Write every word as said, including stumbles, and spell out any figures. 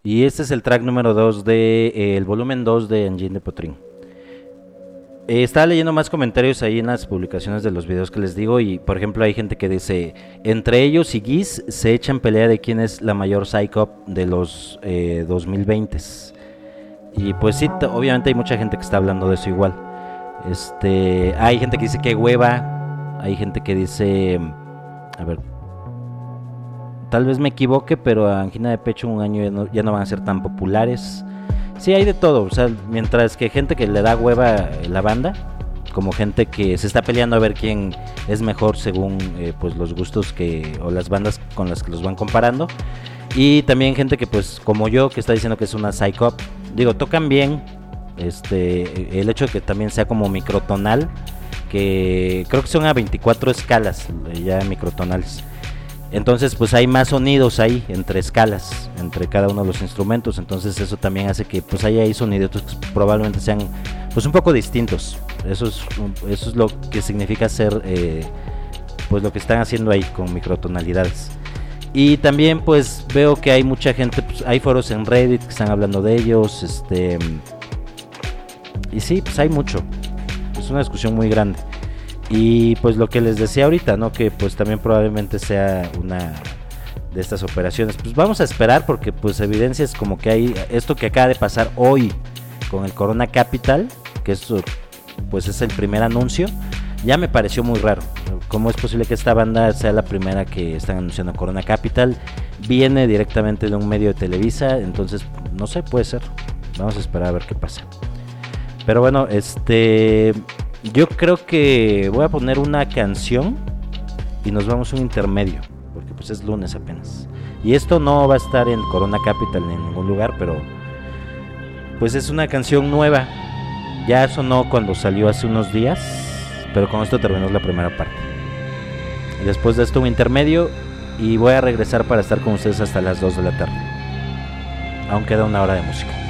Y este es el track número dos de eh, el volumen dos de Engine de Potrin. Eh, estaba leyendo más comentarios ahí en las publicaciones de los videos que les digo. Y por ejemplo hay gente que dice: entre ellos y Geese se echan pelea de quién es la mayor psych-op de los eh, dos mil veinte. Y pues sí, t- obviamente hay mucha gente que está hablando de eso igual. Este, hay gente que dice que hueva. Hay gente que dice, a ver, tal vez me equivoque, pero Angina de Pecho en un año ya no, ya no van a ser tan populares. Sí, hay de todo, o sea, mientras que gente que le da hueva eh, la banda, como gente que se está peleando a ver quién es mejor según eh, pues los gustos que o las bandas con las que los van comparando. Y también gente que pues como yo, que está diciendo que es una psych-op. Digo, tocan bien. Este, el hecho de que también sea como microtonal, que creo que son a veinticuatro escalas ya microtonales. Entonces pues hay más sonidos ahí entre escalas, entre cada uno de los instrumentos. Entonces eso también hace que pues haya ahí sonidos que probablemente sean pues un poco distintos. Eso es, eso es lo que significa ser eh, pues lo que están haciendo ahí con microtonalidades. Y también pues veo que hay mucha gente, pues, hay foros en Reddit que están hablando de ellos, este, y sí, pues hay mucho, es una discusión muy grande. Y pues lo que les decía ahorita, ¿no? Que pues también probablemente sea una de estas operaciones. Pues vamos a esperar, porque pues evidencias como que hay esto que acaba de pasar hoy con el Corona Capital, que esto pues es el primer anuncio. Ya me pareció muy raro. ¿Cómo es posible que esta banda sea la primera que están anunciando Corona Capital? Viene directamente de un medio de Televisa, entonces no sé, puede ser. Vamos a esperar a ver qué pasa. Pero bueno, este, yo creo que voy a poner una canción y nos vamos a un intermedio, porque pues es lunes apenas. Y esto no va a estar en Corona Capital ni en ningún lugar, pero pues es una canción nueva. Ya sonó cuando salió hace unos días, pero con esto terminamos la primera parte. Y después de esto un intermedio y voy a regresar para estar con ustedes hasta las dos de la tarde. Aún queda una hora de música.